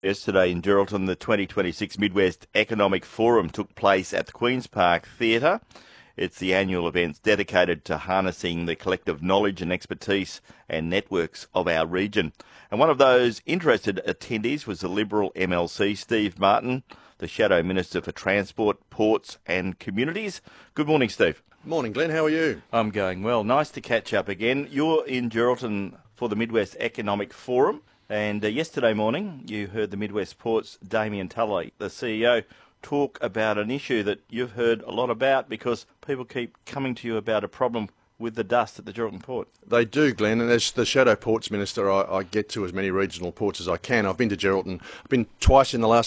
Yesterday in Geraldton, the 2026 Midwest Economic Forum took place at the Queen's Park Theatre. It's the annual event dedicated to harnessing the collective knowledge and expertise and networks of our region. And one of those interested attendees was the Liberal MLC, Steve Martin, the Shadow Minister for Transport, Ports and Communities. Good morning, Steve. Morning, Glenn. How are you? I'm going well. Nice to catch up again. You're in Geraldton for the Midwest Economic Forum. And yesterday morning, you heard the Midwest Ports' Damien Tully, the CEO, talk about an issue that you've heard a lot about because people keep coming to you about a problem with the dust at the Geraldton Port. They do, Glenn, and as the Shadow Ports Minister, I get to as many regional ports as I can. I've been to Geraldton. I've been twice in the last